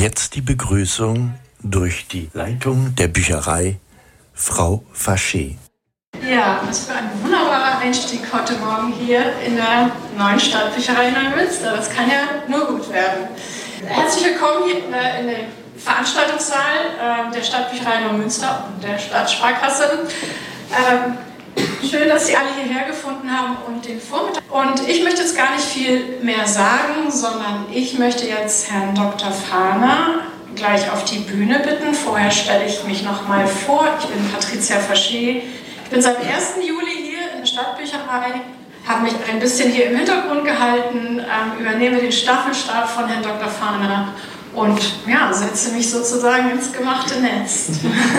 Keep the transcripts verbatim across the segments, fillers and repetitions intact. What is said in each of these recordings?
Jetzt die Begrüßung durch die Leitung der Bücherei, Frau Faché. Ja, was für ein wunderbarer Einstieg heute Morgen hier in der neuen Stadtbücherei in Neumünster. Das kann ja nur gut werden. Herzlich willkommen hier in, der, in dem Veranstaltungssaal äh, der Stadtbücherei Neumünster und der Stadtsparkasse. Ähm, schön, dass Sie alle hierher gefunden haben und den Vormittag. Und ich möchte jetzt gar nicht viel mehr sagen, sondern ich möchte jetzt Herrn Doktor Fahner gleich auf die Bühne bitten. Vorher stelle ich mich noch mal vor. Ich bin Patricia Faché. Ich bin seit ersten Juli hier in der Stadtbücherei, habe mich ein bisschen hier im Hintergrund gehalten, ähm, übernehme den Staffelstab von Herrn Doktor Fahner und ja, setze mich sozusagen ins gemachte Nest.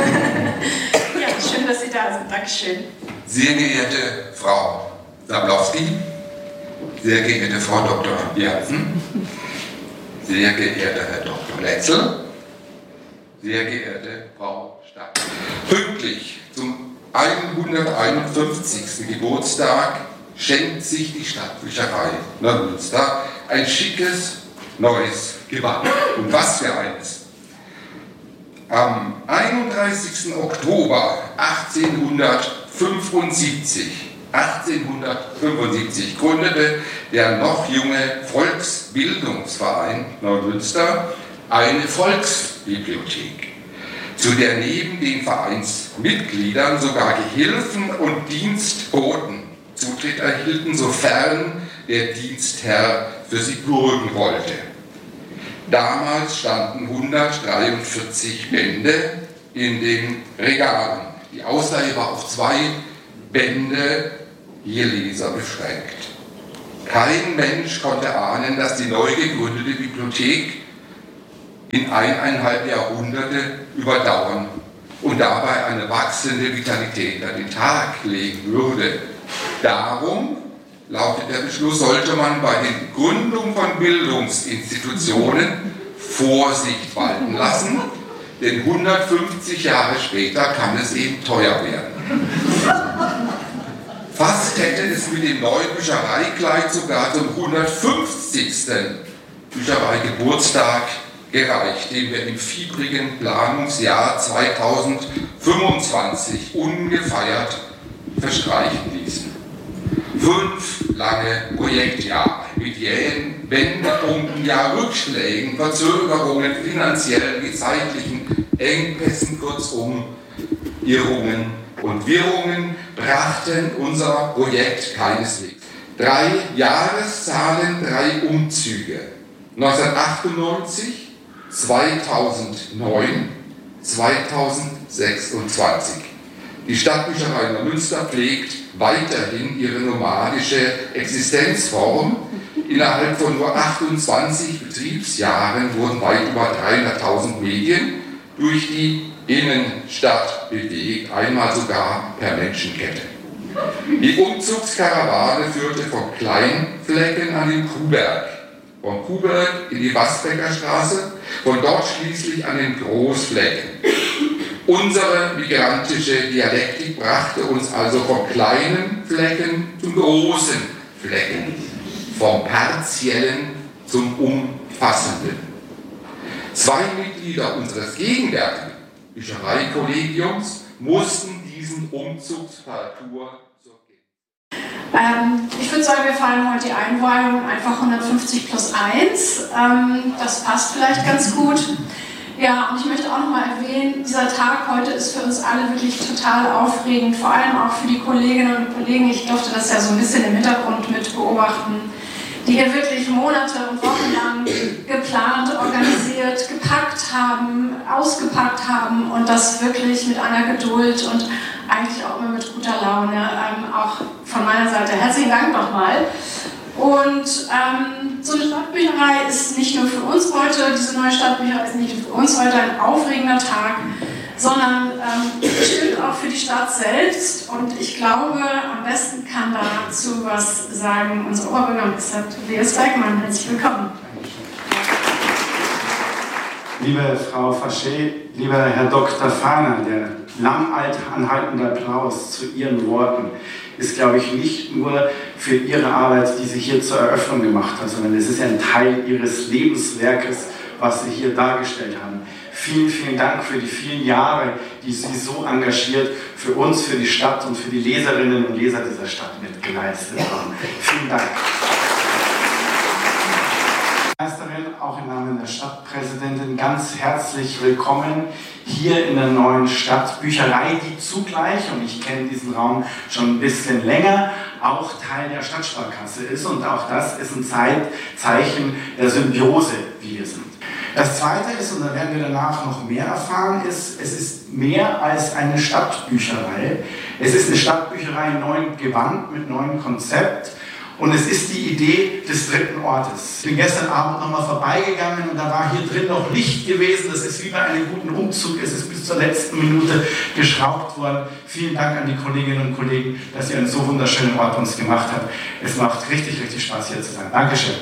Ja, schön, dass Sie da sind. Dankeschön. Sehr geehrte Frau Sablowski, sehr geehrte Frau Doktor Jansen, sehr geehrter Herr Doktor Letzel, sehr geehrte Frau Stadt. Pünktlich zum hunderteinundfünfzigsten Geburtstag schenkt sich die Stadtbücherei Neumünster ein schickes, neues Gewand. Und was für eines! Am einunddreißigsten Oktober achtzehnhundertfünfundsiebzig, achtzehnhundertfünfundsiebzig gründete der noch junge Volksbildungsverein Neumünster eine Volksbibliothek, zu der neben den Vereinsmitgliedern sogar Gehilfen und Dienstboten Zutritt erhielten, sofern der Dienstherr für sie bürgen wollte. Damals standen hundertdreiundvierzig Bände in den Regalen. Die Ausleihe war auf zwei Bände je Leser beschränkt. Kein Mensch konnte ahnen, dass die neu gegründete Bibliothek in eineinhalb Jahrhunderte überdauern und dabei eine wachsende Vitalität an den Tag legen würde. Darum, lautet der Beschluss, sollte man bei den Gründungen von Bildungsinstitutionen Vorsicht walten lassen, denn hundertfünfzig Jahre später kann es eben teuer werden. Fast hätte es mit dem neuen Büchereikleid sogar zum hundertfünfzigsten Büchereigeburtstag gereicht, den wir im fiebrigen Planungsjahr zweitausendfünfundzwanzig ungefeiert verstreichen ließen. Fünf lange Projektjahre mit jähen Wendepunkten, ja Rückschlägen, Verzögerungen, finanziellen wie zeitlichen Engpässen, kurzum Irrungen und Wirrungen brachten unser Projekt keineswegs. Drei Jahreszahlen, drei Umzüge. neunzehnhundertachtundneunzig, zweitausendneun, zweitausendsechsundzwanzig. Die Stadtbücherei Neumünster pflegt weiterhin ihre nomadische Existenzform. Innerhalb von nur achtundzwanzig Betriebsjahren wurden weit über dreihunderttausend Medien durch die Innenstadt bewegt, einmal sogar per Menschenkette. Die Umzugskarawane führte vom Kleinflecken an den Kuhberg, vom Kuhberg in die Wasbecker Straße, von dort schließlich an den Großflecken. Unsere migrantische Dialektik brachte uns also vom kleinen Flecken zum großen Flecken, vom partiellen zum umfassenden. Zwei Mitglieder unseres gegenwärtigen Büchereikollegiums mussten diesen Umzugsparcours zurückgehen. Ähm, ich würde sagen, wir feiern heute die Einweihung einfach hundertfünfzig plus eins. Ähm, das passt vielleicht ganz gut. Ja, und ich möchte auch nochmal erwähnen, dieser Tag heute ist für uns alle wirklich total aufregend, vor allem auch für die Kolleginnen und Kollegen. Ich durfte das ja so ein bisschen im Hintergrund mit beobachten, die hier wirklich Monate und Wochen lang geplant, organisiert, gepackt haben, ausgepackt haben und das wirklich mit einer Geduld und eigentlich auch immer mit guter Laune. Ähm, auch von meiner Seite herzlichen Dank nochmal. Und ähm, so eine Stadtbücherei ist nicht nur für uns heute, diese neue Stadtbücherei ist nicht nur für uns heute ein aufregender Tag, sondern ähm, bestimmt auch für die Stadt selbst. Und ich glaube, am besten kann dazu was sagen unser Oberbürgermeister Tobias Bergmann. Herzlich willkommen. Liebe Frau Faché, lieber Herr Doktor Fahner, der lang anhaltende Applaus zu Ihren Worten ist, glaube ich, nicht nur für Ihre Arbeit, die Sie hier zur Eröffnung gemacht haben, sondern es ist ein Teil Ihres Lebenswerkes was Sie hier dargestellt haben. Vielen, vielen Dank für die vielen Jahre, die Sie so engagiert für uns, für die Stadt und für die Leserinnen und Leser dieser Stadt mitgeleistet haben. Vielen Dank. Meisterin, auch im Namen der Stadtpräsidentin, ganz herzlich willkommen hier in der neuen Stadtbücherei, die zugleich, und ich kenne diesen Raum schon ein bisschen länger, auch Teil der Stadtsparkasse ist, und auch das ist ein Zeichen der Symbiose, wie wir sind. Das Zweite ist, und da werden wir danach noch mehr erfahren, ist, es ist mehr als eine Stadtbücherei. Es ist eine Stadtbücherei in neuem Gewand, mit neuem Konzept. Und es ist die Idee des dritten Ortes. Ich bin gestern Abend nochmal vorbeigegangen und da war hier drin noch Licht gewesen. Das ist wie bei einem guten Umzug. Es ist bis zur letzten Minute geschraubt worden. Vielen Dank an die Kolleginnen und Kollegen, dass ihr einen so wunderschönen Ort uns gemacht habt. Es macht richtig, richtig Spaß, hier zu sein. Dankeschön.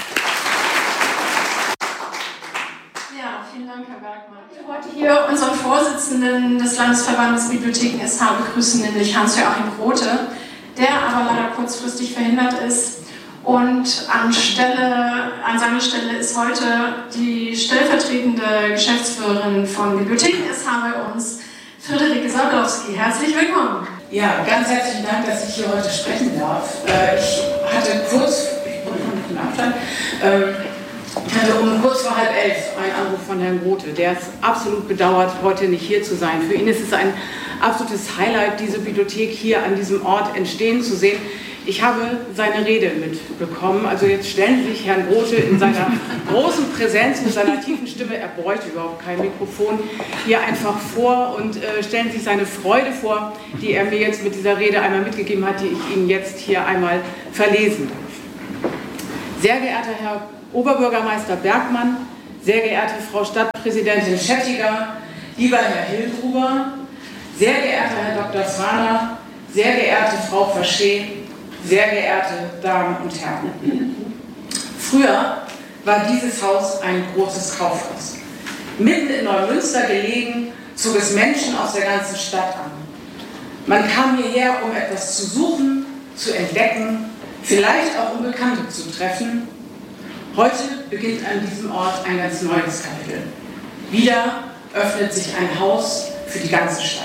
Ja, vielen Dank, Herr Bergmann. Ich wollte hier unseren Vorsitzenden des Landesverbandes Bibliotheken S H begrüßen, nämlich Hans-Joachim Grote, der aber leider kurzfristig verhindert ist. Und an, Stelle, an seiner Stelle ist heute die stellvertretende Geschäftsführerin von Bibliotheken S H bei uns, Friederike Sokolowski. Herzlich willkommen. Ja, ganz herzlichen Dank, dass ich hier heute sprechen darf. Ich hatte kurz, ich brauche noch einen Abstand, ich hatte um kurz vor halb elf einen Anruf von Herrn Grote, der es absolut bedauert, heute nicht hier zu sein. Für ihn ist es ein absolutes Highlight, diese Bibliothek hier an diesem Ort entstehen zu sehen. Ich habe seine Rede mitbekommen. Also jetzt stellen Sie sich Herrn Grote in seiner großen Präsenz, mit seiner tiefen Stimme, er bräuchte überhaupt kein Mikrofon, hier einfach vor und äh, stellen sich seine Freude vor, die er mir jetzt mit dieser Rede einmal mitgegeben hat, die ich Ihnen jetzt hier einmal verlesen darf. Sehr geehrter Herr Oberbürgermeister Bergmann, sehr geehrte Frau Stadtpräsidentin Schettiger, lieber Herr Hillgruber, sehr geehrter Herr Doktor Fahner, sehr geehrte Frau Faché, sehr geehrte Damen und Herren. Früher war dieses Haus ein großes Kaufhaus. Mitten in Neumünster gelegen, zog es Menschen aus der ganzen Stadt an. Man kam hierher, um etwas zu suchen, zu entdecken, vielleicht auch um Bekannte zu treffen. Heute beginnt an diesem Ort ein ganz neues Kapitel. Wieder öffnet sich ein Haus für die ganze Stadt.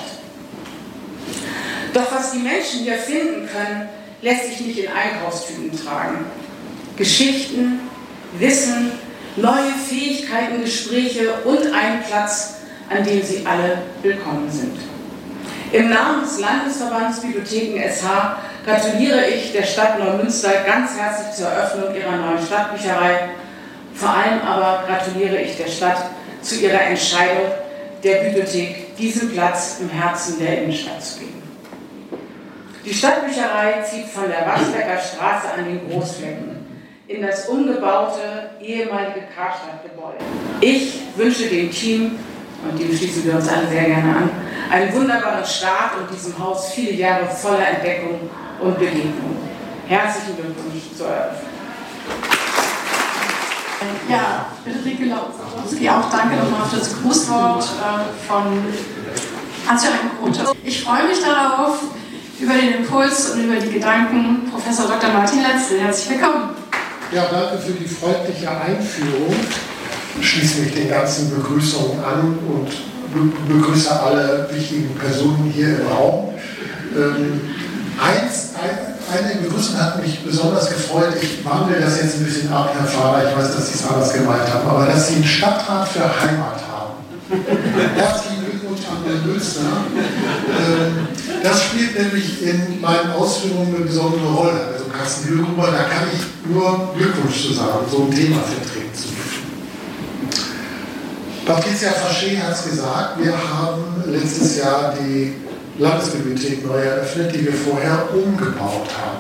Doch was die Menschen hier finden können, lässt sich nicht in Einkaufstüten tragen. Geschichten, Wissen, neue Fähigkeiten, Gespräche und ein Platz, an dem Sie alle willkommen sind. Im Namen des Landesverbands Bibliotheken S H gratuliere ich der Stadt Neumünster ganz herzlich zur Eröffnung ihrer neuen Stadtbücherei. Vor allem aber gratuliere ich der Stadt zu ihrer Entscheidung, der Bibliothek diesen Platz im Herzen der Innenstadt zu geben. Die Stadtbücherei zieht von der Wachsbecker Straße an den Großflecken in das umgebaute ehemalige Karstadtgebäude. Ich wünsche dem Team, und dem schließen wir uns alle sehr gerne an, einen wunderbaren Start und diesem Haus viele Jahre voller Entdeckung und Begegnung. Herzlichen Glückwunsch zur Eröffnung. Ja, Friederike Sokolowski, auch danke nochmal für das Grußwort äh, von Hans-Joachim Grote. Ich freue mich darauf, über den Impuls und über die Gedanken Professor Doktor Martin Letzel. Herzlich willkommen. Ja, danke für die freundliche Einführung. Ich schließe mich den ganzen Begrüßungen an und be begrüße alle wichtigen Personen hier im Raum. Ähm, eins, ein, eine Begrüßung hat mich besonders gefreut. Ich wandle das jetzt ein bisschen ab, Herr Fahrer. Ich weiß, dass Sie es anders gemeint haben, aber dass Sie einen Stadtrat für Heimat haben. Herzlichen Glückwunsch an den Münster. Ähm, das spielt nämlich in meinen Ausführungen eine besondere Rolle. Also Carsten Hillgruber, da kann ich nur Glückwunsch zu sagen, so ein Thema vertreten zu dürfen. Patricia Faché hat es gesagt, wir haben letztes Jahr die Landesbibliothek neu eröffnet, die wir vorher umgebaut haben.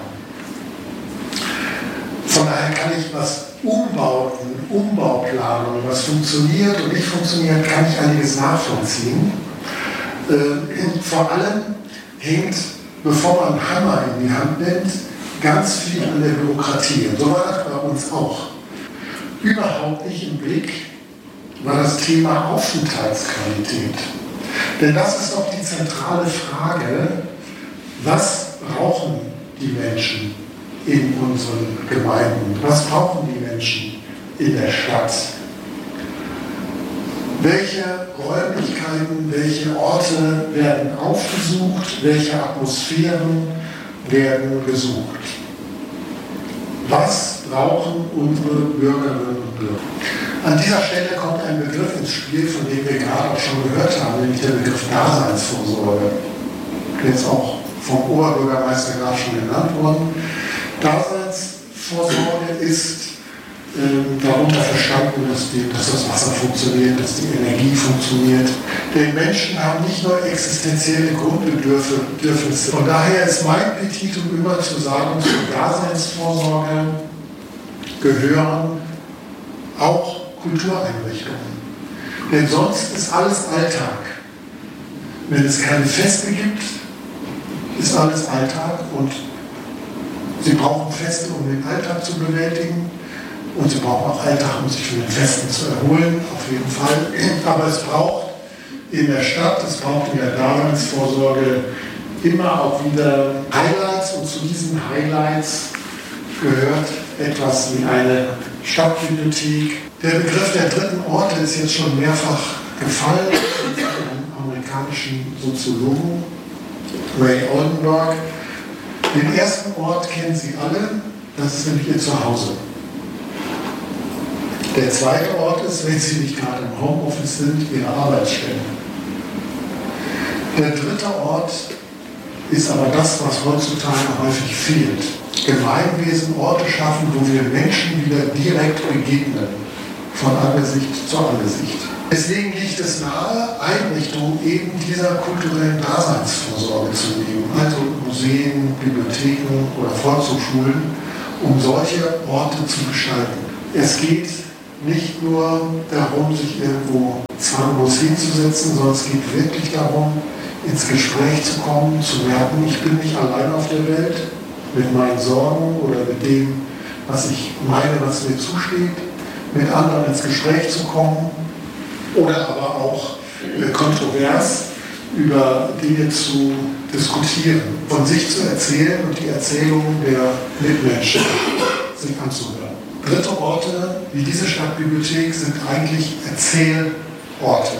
Von daher kann ich, was Umbauten, Umbauplanung, was funktioniert und nicht funktioniert, kann ich einiges nachvollziehen. Äh, vor allem hängt, bevor man einen Hammer in die Hand nimmt, ganz viel an der Bürokratie. Und so war das bei uns auch. Überhaupt nicht im Blick war das Thema Aufenthaltsqualität. Denn das ist doch die zentrale Frage, was brauchen die Menschen in unseren Gemeinden? Was brauchen die Menschen in der Stadt? Welche Räumlichkeiten, welche Orte werden aufgesucht, welche Atmosphären werden gesucht? Was brauchen unsere Bürgerinnen und Bürger? An dieser Stelle kommt ein Begriff ins Spiel, von dem wir gerade auch schon gehört haben, nämlich der Begriff Daseinsvorsorge. Jetzt auch vom Oberbürgermeister gerade schon genannt worden. Daseinsvorsorge ist äh, darunter verstanden, dass, die, dass das Wasser funktioniert, dass die Energie funktioniert. Denn Menschen haben nicht nur existenzielle Grundbedürfnisse. Von daher ist mein Petitum immer zu sagen, zur Daseinsvorsorge gehören auch Kultureinrichtungen. Denn sonst ist alles Alltag. Wenn es keine Feste gibt, ist alles Alltag und sie brauchen Feste, um den Alltag zu bewältigen und sie brauchen auch Alltag, um sich von den Festen zu erholen, auf jeden Fall. Aber es braucht in der Stadt, es braucht in der Daseinsvorsorge immer auch wieder Highlights und zu diesen Highlights gehört etwas wie eine Stadtbibliothek. Der Begriff der dritten Orte ist jetzt schon mehrfach gefallen von einem amerikanischen Soziologen, Ray Oldenburg. Den ersten Ort kennen Sie alle, das ist nämlich Ihr Zuhause. Der zweite Ort ist, wenn Sie nicht gerade im Homeoffice sind, Ihre Arbeitsstelle. Der dritte Ort ist aber das, was heutzutage häufig fehlt. Gemeinwesen, Orte schaffen, wo wir Menschen wieder direkt begegnen, von Angesicht zu Angesicht. Deswegen liegt es nahe, Einrichtungen eben dieser kulturellen Daseinsvorsorge zu nehmen, also Museen, Bibliotheken oder Volkshochschulen, um solche Orte zu gestalten. Es geht nicht nur darum, sich irgendwo zwanglos hinzusetzen, sondern es geht wirklich darum, ins Gespräch zu kommen, zu merken, ich bin nicht allein auf der Welt mit meinen Sorgen oder mit dem, was ich meine, was mir zusteht, mit anderen ins Gespräch zu kommen oder aber auch äh, kontrovers über Dinge zu diskutieren, von sich zu erzählen und die Erzählungen der Mitmenschen sich anzuhören. Dritte Orte wie diese Stadtbibliothek sind eigentlich Erzählorte.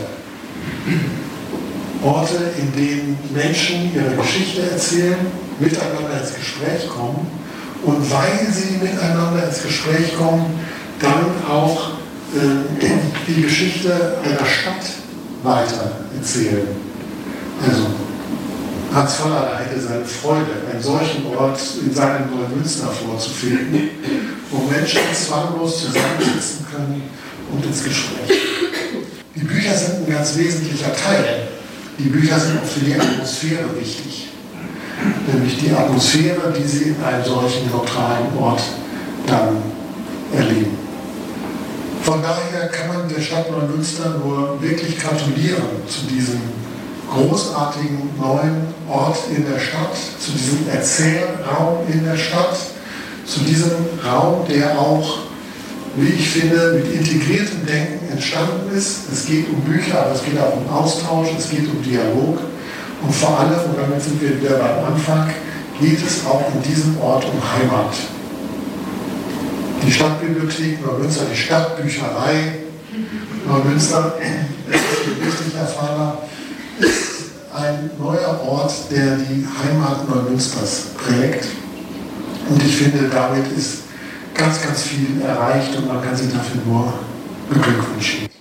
Orte, in denen Menschen ihre Geschichte erzählen, miteinander ins Gespräch kommen und weil sie miteinander ins Gespräch kommen, dann auch äh, die Geschichte einer Stadt weiter erzählen. Also Hans Faller hätte seine Freude, einen solchen Ort in seinem Neumünster vorzufinden, wo Menschen zwanglos zusammensitzen können und ins Gespräch. Die Bücher sind ein ganz wesentlicher Teil. Die Bücher sind auch für die Atmosphäre wichtig. Nämlich die Atmosphäre, die sie in einem solchen neutralen Ort dann erleben. Von daher kann man der Stadt Neumünster nur wirklich gratulieren zu diesem großartigen neuen Ort in der Stadt, zu diesem Erzählraum in der Stadt, zu diesem Raum, der auch, wie ich finde, mit integriertem Denken entstanden ist. Es geht um Bücher, aber es geht auch um Austausch, es geht um Dialog und vor allem, und damit sind wir wieder beim Anfang, geht es auch in diesem Ort um Heimat. Die Stadtbibliothek Neumünster, die Stadtbücherei Neumünster, das ist wichtig erfahren, ist ein neuer Ort, der die Heimat Neumünsters prägt. Und ich finde, damit ist ganz, ganz viel erreicht und man kann sie dafür nur beglückwünschen.